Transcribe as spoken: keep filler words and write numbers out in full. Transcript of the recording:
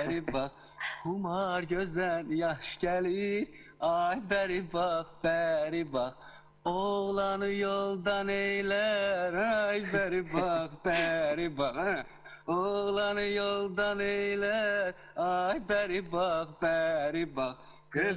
beri bak. Humar gözden yaş gelir. Ay beri bak, beri bak. Oğlanı yoldan eyler. Ay beri bak, beri bak. Ha. Oğlanı yoldan eyler. Ay beri bak, beri bak. Kız